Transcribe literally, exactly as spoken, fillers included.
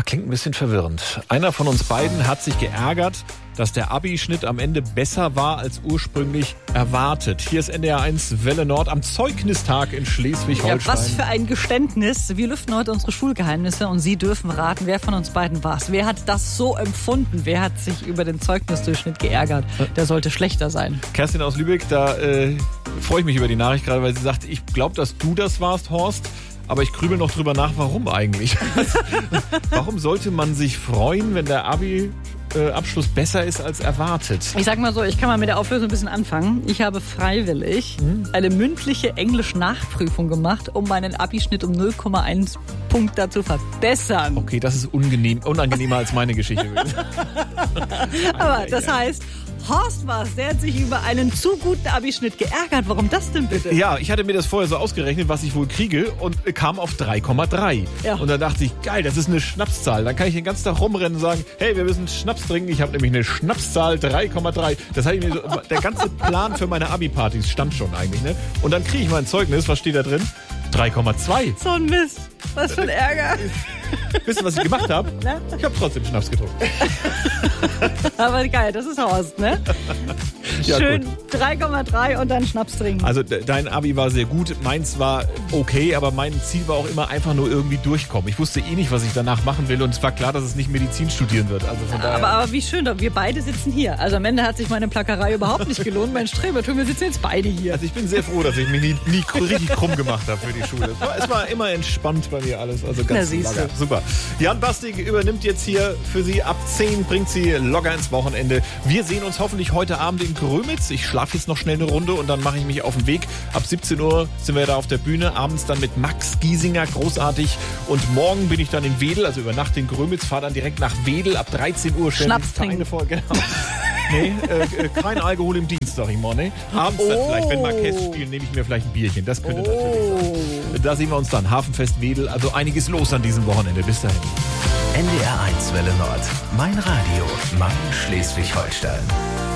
Ja, klingt ein bisschen verwirrend. Einer von uns beiden hat sich geärgert, dass der Abischnitt am Ende besser war als ursprünglich erwartet. Hier ist N D R eins Welle Nord am Zeugnistag in Schleswig-Holstein. Ja, was für ein Geständnis. Wir lüften heute unsere Schulgeheimnisse und Sie dürfen raten, wer von uns beiden war es. Wer hat das so empfunden? Wer hat sich über den Zeugnisdurchschnitt geärgert? Der sollte schlechter sein. Kerstin aus Lübeck, da äh, freue ich mich über die Nachricht gerade, weil sie sagt, ich glaube, dass du das warst, Horst. Aber ich grübel noch drüber nach, warum eigentlich? Warum sollte man sich freuen, wenn der Abi-Abschluss besser ist als erwartet? Ich sag mal so, ich kann mal mit der Auflösung ein bisschen anfangen. Ich habe freiwillig hm? eine mündliche Englisch-Nachprüfung gemacht, um meinen Abischnitt um null Komma eins Punkte zu verbessern. Okay, das ist unangenehm, unangenehmer als meine Geschichte. Aber das heißt, Horst war es, der hat sich über einen zu guten Abischnitt geärgert. Warum das denn bitte? Ja, ich hatte mir das vorher so ausgerechnet, was ich wohl kriege und kam auf drei Komma drei. Ja. Und da dachte ich, geil, das ist eine Schnapszahl. Dann kann ich den ganzen Tag rumrennen und sagen, hey, wir müssen Schnaps trinken. Ich habe nämlich eine Schnapszahl drei Komma drei. Das hatte ich mir so, der ganze Plan für meine Abi-Partys stand schon eigentlich, ne? Und dann kriege ich mein Zeugnis, was steht da drin? drei Komma zwei. So ein Mist. Was für ein Ärger. Wisst ihr, was ich gemacht habe? Ich habe trotzdem Schnaps getrunken. Aber geil, das ist Horst, ne? Ja, schön drei Komma drei und dann Schnaps trinken. Also dein Abi war sehr gut, meins war okay, aber mein Ziel war auch immer einfach nur irgendwie durchkommen. Ich wusste eh nicht, was ich danach machen will und es war klar, dass es nicht Medizin studieren wird. Also von daher aber, aber wie schön, wir beide sitzen hier. Also am Ende hat sich meine Plackerei überhaupt nicht gelohnt. Mein Strebertum, wir sitzen jetzt beide hier. Also ich bin sehr froh, dass ich mich nie, nie richtig krumm gemacht habe für die Schule. Es war, es war immer entspannt bei mir alles. Also ganz locker. Super. Jan Bastig übernimmt jetzt hier für Sie ab zehn, bringt Sie locker ins Wochenende. Wir sehen uns hoffentlich heute Abend in Grömitz. Ich schlafe jetzt noch schnell eine Runde und dann mache ich mich auf den Weg. Ab siebzehn Uhr sind wir da auf der Bühne. Abends dann mit Max Giesinger, großartig. Und morgen bin ich dann in Wedel, also über Nacht in Grömitz, fahre dann direkt nach Wedel. Ab dreizehn Uhr stellen Schnaps die Vereine vor. Genau. Nee, äh, kein Alkohol im Dienst, sag ich mal. Ne? Abends oh. dann vielleicht, wenn Marquez spielen, nehme ich mir vielleicht ein Bierchen. Das könnte oh. natürlich sein. Da sehen wir uns dann. Hafenfest Wedel, also einiges los an diesem Wochenende. Bis dahin. N D R eins Welle Nord. Mein Radio. Mein Schleswig-Holstein.